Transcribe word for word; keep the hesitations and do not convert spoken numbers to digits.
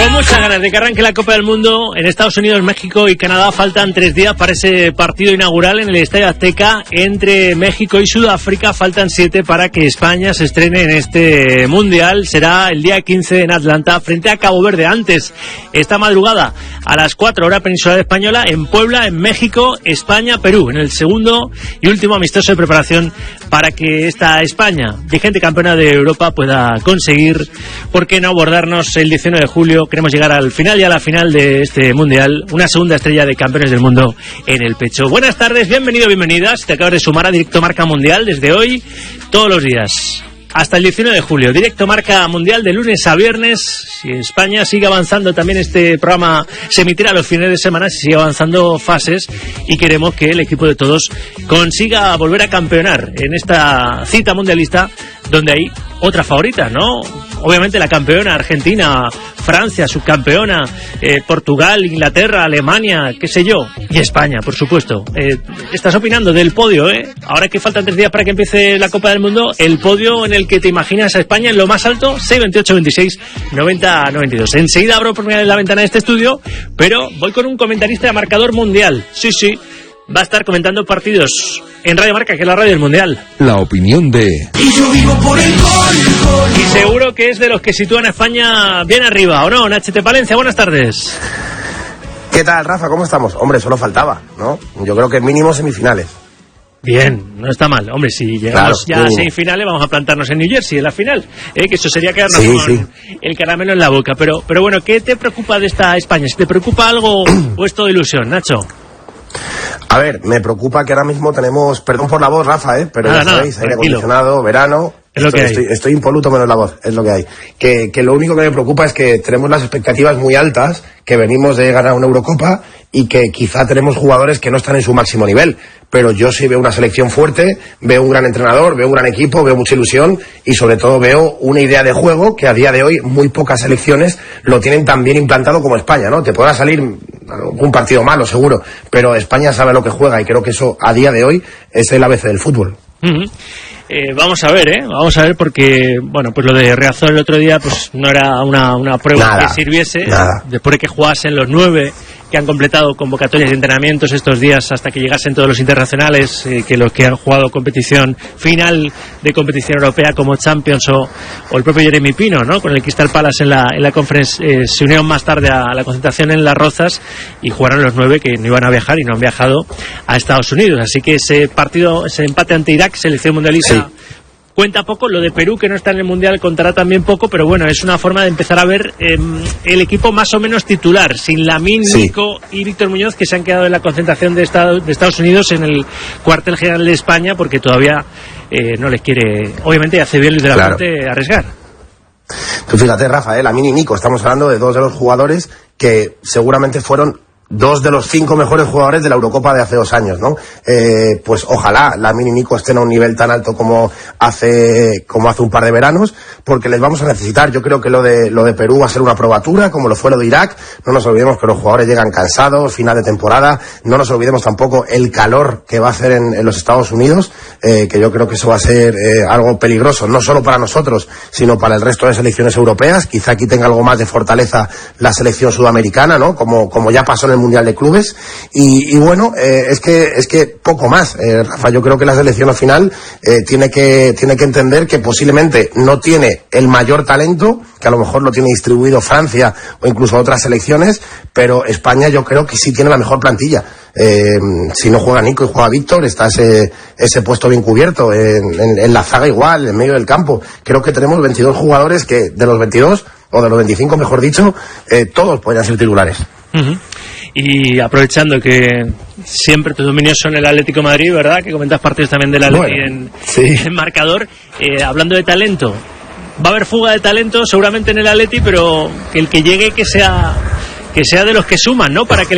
Con muchas ganas de que arranque la Copa del Mundo en Estados Unidos, México y Canadá. Faltan tres días para ese partido inaugural en el Estadio Azteca entre México y Sudáfrica. Faltan siete para que España se estrene en este Mundial. Será el día quince en Atlanta frente a Cabo Verde. Antes, esta madrugada a las cuatro hora peninsular española en Puebla, en México, España, Perú, en el segundo y último amistoso de preparación para que esta España, vigente campeona de Europa, pueda conseguir, ¿por qué no abordarnos el diecinueve de julio? Queremos llegar al final y a la final de este Mundial, una segunda estrella de campeones del mundo en el pecho. Buenas tardes, bienvenido, bienvenidas. Te acabas de sumar a Directo Marca Mundial desde hoy, todos los días, hasta el diecinueve de julio. Directo Marca Mundial de lunes a viernes. Si España sigue avanzando, también este programa se emitirá los fines de semana, si sigue avanzando fases, y queremos que el equipo de todos consiga volver a campeonar en esta cita mundialista donde hay otra favorita, ¿no? Obviamente la campeona Argentina, Francia, subcampeona, eh, Portugal, Inglaterra, Alemania, qué sé yo, y España, por supuesto. Eh, estás opinando del podio, ¿eh? Ahora que faltan tres días para que empiece la Copa del Mundo, el podio en el que te imaginas a España en lo más alto, seis veintiocho veintiséis noventa noventa y dos. Enseguida abro por primera vez la ventana de este estudio, pero voy con un comentarista de marcador mundial. Sí, sí, va a estar comentando partidos en Radio Marca, que es la radio del Mundial. La opinión de... Y yo vivo por el gol, gol. Y seguro que es de los que sitúan a España bien arriba, ¿o no? Nachete Palencia, buenas tardes. ¿Qué tal, Rafa? ¿Cómo estamos? Hombre, solo faltaba, ¿no? Yo creo que mínimo semifinales. Bien, no está mal. Hombre, si llegamos claro, ya a semifinales, vamos a plantarnos en New Jersey en la final, ¿eh? Que eso sería quedarnos sí, con sí. el caramelo en la boca. Pero, pero bueno, ¿qué te preocupa de esta España? ¿Si te preocupa algo o es todo ilusión, Nacho? A ver, me preocupa que ahora mismo tenemos, perdón por la voz, Rafa, ¿eh? pero nada, ya sabéis, nada, aire acondicionado, verano, es lo estoy, que hay. Estoy, estoy impoluto menos la voz, es lo que hay. Que, que lo único que me preocupa es que tenemos las expectativas muy altas, que venimos de ganar una Eurocopa y que quizá tenemos jugadores que no están en su máximo nivel. Pero yo sí veo una selección fuerte, veo un gran entrenador, veo un gran equipo, veo mucha ilusión y sobre todo veo una idea de juego que a día de hoy muy pocas selecciones lo tienen tan bien implantado como España, ¿no? Te podrá salir un partido malo, seguro, pero España sabe lo que juega y creo que eso a día de hoy es el A B C del fútbol. Uh-huh. Eh, vamos a ver, ¿eh? Vamos a ver porque, bueno, pues lo de Riazor el otro día pues no era una, una prueba nada, que sirviese, nada. Después de que jugasen los nueve que han completado convocatorias de entrenamientos estos días hasta que llegasen todos los internacionales, eh, que los que han jugado competición final de competición europea como Champions o, o el propio Jeremy Pino, ¿no? Con el Crystal Palace en la, en la conference, eh, se unieron más tarde a la concentración en Las Rozas y jugaron los nueve que no iban a viajar y no han viajado a Estados Unidos. Así que ese partido, ese empate ante Irak, selección mundialista, sí. Cuenta poco. Lo de Perú, que no está en el Mundial, contará también poco, pero bueno, es una forma de empezar a ver eh, el equipo más o menos titular, sin Lamine, sí. Nico y Víctor Muñoz, que se han quedado en la concentración de, Estado, de Estados Unidos en el cuartel general de España, porque todavía eh, no les quiere, obviamente hace bien de la claro. parte arriesgar. Tú fíjate, Rafa, eh, Lamine y Nico, estamos hablando de dos de los jugadores que seguramente fueron dos de los cinco mejores jugadores de la Eurocopa de hace dos años, ¿no? Eh, pues ojalá Lamine y Nico estén a un nivel tan alto como hace como hace un par de veranos, porque les vamos a necesitar. Yo creo que lo de lo de Perú va a ser una probatura, como lo fue lo de Irak. No nos olvidemos que los jugadores llegan cansados, final de temporada. No nos olvidemos tampoco el calor que va a hacer en, en los Estados Unidos, eh, que yo creo que eso va a ser eh, algo peligroso, no solo para nosotros, sino para el resto de selecciones europeas. Quizá aquí tenga algo más de fortaleza la selección sudamericana, ¿no? Como, como ya pasó en el Mundial de Clubes y, y bueno, eh, es que es que poco más, eh, Rafa. Yo creo que la selección al final eh, tiene que tiene que entender que posiblemente no tiene el mayor talento, que a lo mejor lo tiene distribuido Francia o incluso otras selecciones, pero España yo creo que sí tiene la mejor plantilla. Eh, si no juega Nico y juega Víctor, está ese ese puesto bien cubierto, en, en, en la zaga igual, en medio del campo. Creo que tenemos veintidós jugadores que de los veintidós o de los veinticinco, mejor dicho, eh, todos podrían ser titulares. Uh-huh. Y aprovechando que siempre tus dominios son el Atlético de Madrid, ¿verdad? Que comentas partidos también del Atlético bueno, en, sí. en marcador. Eh, hablando de talento, va a haber fuga de talento seguramente en el Atleti, pero que el que llegue que sea que sea de los que suman, ¿no? Para que